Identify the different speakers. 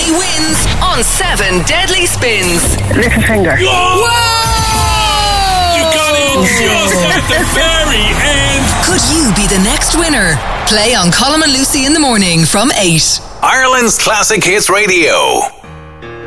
Speaker 1: Lucy wins on 7 Deadly Spins.
Speaker 2: Little finger.
Speaker 1: Whoa!
Speaker 3: You got it just at the very end.
Speaker 1: Could you be the next winner? Play on Colin and Lucy in the morning from 8.
Speaker 4: Ireland's Classic Hits Radio.